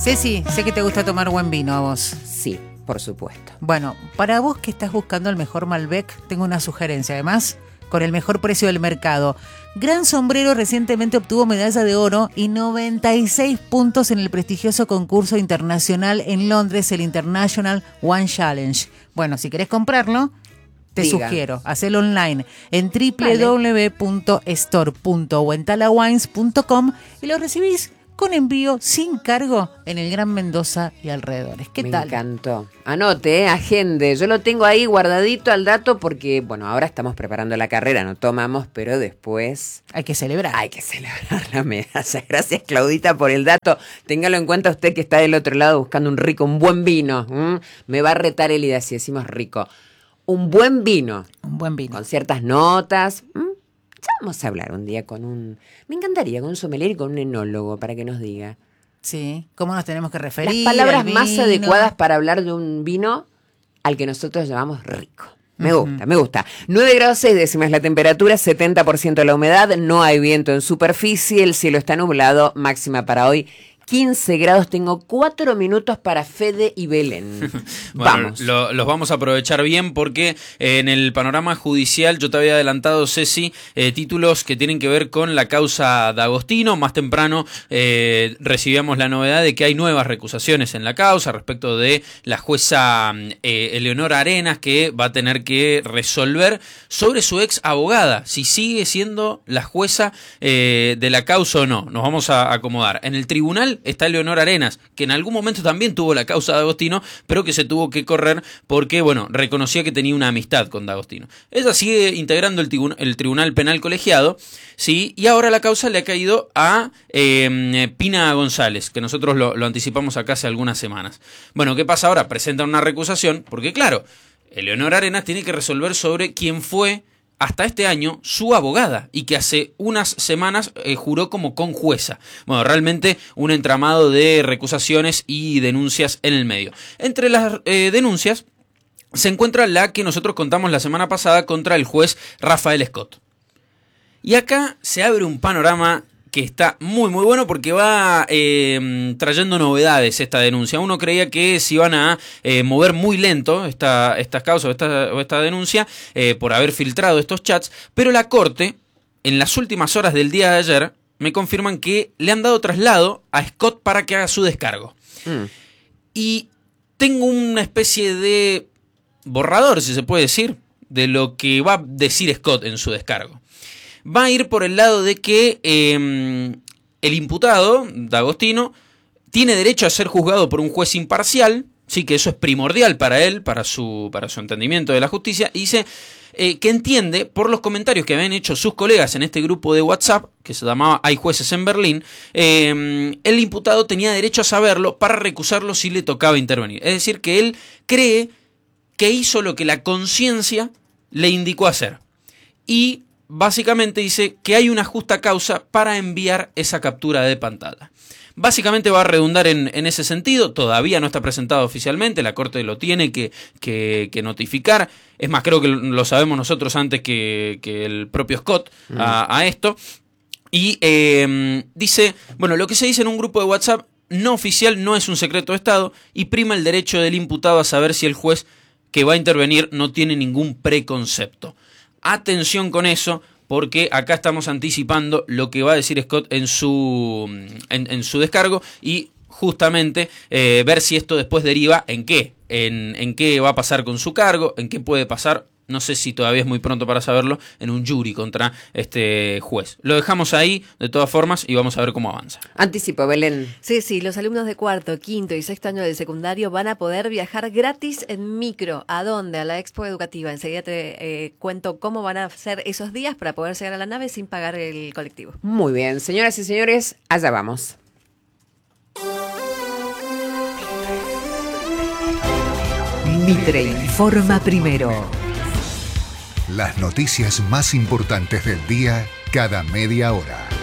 Ceci, sé que te gusta tomar buen vino a vos. Sí, por supuesto. Bueno, para vos que estás buscando el mejor Malbec, tengo una sugerencia. Además, con el mejor precio del mercado. Gran Sombrero recientemente obtuvo medalla de oro y 96 puntos en el prestigioso concurso internacional en Londres, el International Wine Challenge. Bueno, si querés comprarlo, te sugiero, hacelo online en www.store.wentalawines.com y lo recibís con envío sin cargo en el Gran Mendoza y alrededores. ¿Qué tal? Me encantó. Anote, agende. Yo lo tengo ahí guardadito al dato porque, bueno, ahora estamos preparando la carrera, no tomamos, pero después... Hay que celebrar. Hay que celebrar la medalla. Gracias, Claudita, por el dato. Téngalo en cuenta usted que está del otro lado buscando un buen vino. Me va a retar Elida si decimos rico. Un buen vino. Un buen vino. Con ciertas notas. Ya vamos a hablar un día me encantaría con un sommelier y con un enólogo para que nos diga. Sí, ¿cómo nos tenemos que referir? Las palabras más adecuadas para hablar de un vino al que nosotros llamamos rico. Me gusta. 9 grados 6 décimas la temperatura, 70% la humedad, no hay viento en superficie, el cielo está nublado, máxima para hoy 15 grados, tengo 4 minutos para Fede y Belén. Bueno, Vamos. los vamos a aprovechar bien porque en el panorama judicial yo te había adelantado, Ceci, títulos que tienen que ver con la causa D'Agostino. Más temprano recibíamos la novedad de que hay nuevas recusaciones en la causa respecto de la jueza Eleonora Arenas, que va a tener que resolver sobre su ex abogada, si sigue siendo la jueza de la causa o no. Nos vamos a acomodar. En el tribunal está Eleonora Arenas, que en algún momento también tuvo la causa de D'Agostino, pero que se tuvo que correr porque, bueno, reconocía que tenía una amistad con D'Agostino. Ella sigue integrando el Tribunal Penal Colegiado, ¿sí? Y ahora la causa le ha caído a Pina González, que nosotros lo anticipamos acá hace algunas semanas. Bueno, ¿qué pasa ahora? Presentan una recusación, porque claro, Eleonora Arenas tiene que resolver sobre quién fue hasta este año su abogada y que hace unas semanas juró como conjueza. Bueno, realmente un entramado de recusaciones y denuncias en el medio. Entre las denuncias se encuentra la que nosotros contamos la semana pasada contra el juez Rafael Scott. Y acá se abre un panorama que está muy bueno porque va trayendo novedades esta denuncia. Uno creía que se iban a mover muy lento estas causas o esta denuncia por haber filtrado estos chats, pero la Corte, en las últimas horas del día de ayer, me confirman que le han dado traslado a Scott para que haga su descargo. Y tengo una especie de borrador, si se puede decir, de lo que va a decir Scott en su descargo. Va a ir por el lado de que el imputado, D'Agostino, tiene derecho a ser juzgado por un juez imparcial, sí, que eso es primordial para él, para su entendimiento de la justicia, y dice que entiende, por los comentarios que habían hecho sus colegas en este grupo de WhatsApp, que se llamaba Hay jueces en Berlín, el imputado tenía derecho a saberlo para recusarlo si le tocaba intervenir. Es decir, que él cree que hizo lo que la conciencia le indicó hacer. Y básicamente dice que hay una justa causa para enviar esa captura de pantalla. Básicamente va a redundar en ese sentido. Todavía no está presentado oficialmente, la Corte lo tiene que notificar. Es más, creo que lo sabemos nosotros antes que el propio Scott a esto. Y dice, bueno, lo que se dice en un grupo de WhatsApp no oficial no es un secreto de Estado y prima el derecho del imputado a saber si el juez que va a intervenir no tiene ningún preconcepto. Atención con eso, porque acá estamos anticipando lo que va a decir Scott en su descargo y justamente ver si esto después deriva en qué, en qué va a pasar con su cargo, en qué puede pasar. No sé si todavía es muy pronto para saberlo, en un jury contra este juez. Lo dejamos ahí, de todas formas, y vamos a ver cómo avanza. Anticipo, Belén. Sí, los alumnos de cuarto, quinto y sexto año del secundario van a poder viajar gratis en micro. ¿A dónde? A la Expo Educativa. Enseguida te cuento cómo van a ser esos días para poder llegar a la nave sin pagar el colectivo. Muy bien, señoras y señores, allá vamos. Mitre informa primero. Las noticias más importantes del día cada media hora.